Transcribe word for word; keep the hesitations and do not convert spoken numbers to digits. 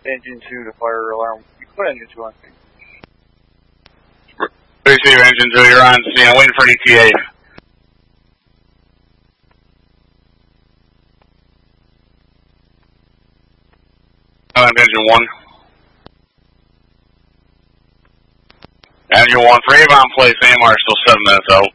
Engine two to fire alarm. You put engine two on. Receive engine two, you're on scene. I'm waiting for an E T A. I'm engine one. Engine one for Avon Place, A M R still seven minutes out.